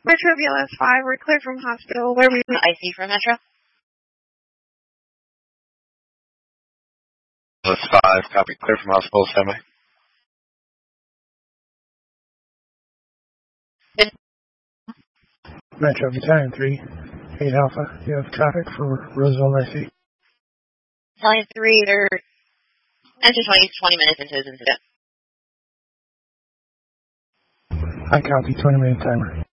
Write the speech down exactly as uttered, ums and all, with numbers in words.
Metro B L S five, we're clear from hospital. Where we I C for Metro? B L S five, copy. Clear from hospital, standby. Metro Battalion three, eight Alpha, you have traffic for Roosevelt I C. Battalion three, they're enter twenty, twenty minutes into this incident. I copy, twenty minute timer.